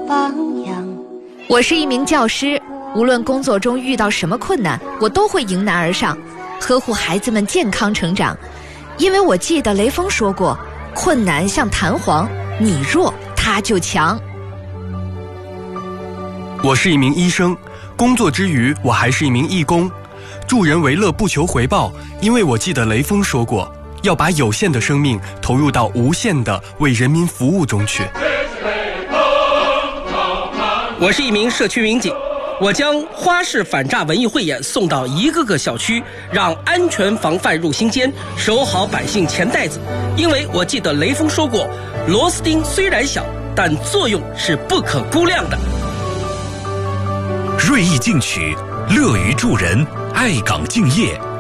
榜样。 我是一名教师，无论工作中遇到什么困难，我都会迎难而上，呵护孩子们健康成长。因为我记得雷锋说过，困难像弹簧，你弱他就强。 我是一名医生，工作之余我还是一名义工，助人为乐不求回报，因为我记得雷锋说过，要把有限的生命投入到无限的为人民服务中去。 我是一名社区民警，我将花式反诈文艺汇演送到一个个小区，让安全防范入心间，守好百姓钱袋子。因为我记得雷锋说过，螺丝钉虽然小，但作用是不可估量的。 锐意进取，乐于助人，爱岗敬业，